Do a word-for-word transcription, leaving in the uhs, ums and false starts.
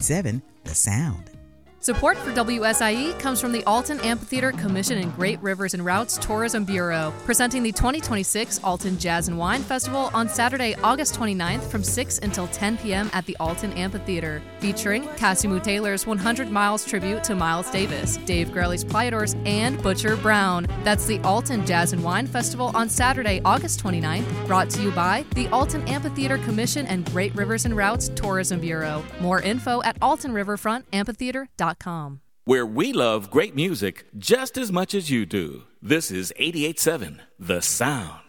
seven The Sound. Support for W S I E comes from the Alton Amphitheater Commission and Great Rivers and Routes Tourism Bureau, presenting the twenty twenty-six Alton Jazz and Wine Festival on Saturday, August twenty-ninth from six until ten p.m. at the Alton Amphitheater, featuring Casimir Taylor's one hundred miles tribute to Miles Davis, Dave Greeley's Playadors, and Butcher Brown. That's the Alton Jazz and Wine Festival on Saturday, August twenty-ninth, brought to you by the Alton Amphitheater Commission and Great Rivers and Routes Tourism Bureau. More info at alton riverfront amphitheater dot com. Where we love great music just as much as you do. This is eighty-eight point seven The Sound.